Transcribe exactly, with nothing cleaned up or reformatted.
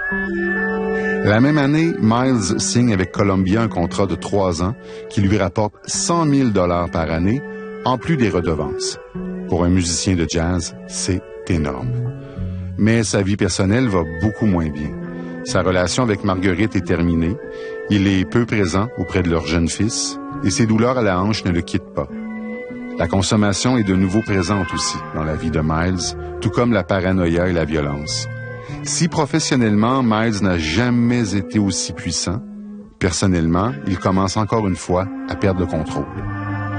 La même année, Miles signe avec Columbia un contrat de trois ans qui lui rapporte cent mille dollars par année, en plus des redevances. Pour un musicien de jazz, c'est énorme. Mais sa vie personnelle va beaucoup moins bien. Sa relation avec Marguerite est terminée. Il est peu présent auprès de leur jeune fils et ses douleurs à la hanche ne le quittent pas. La consommation est de nouveau présente aussi dans la vie de Miles, tout comme la paranoïa et la violence. Si professionnellement, Miles n'a jamais été aussi puissant, personnellement, il commence encore une fois à perdre le contrôle.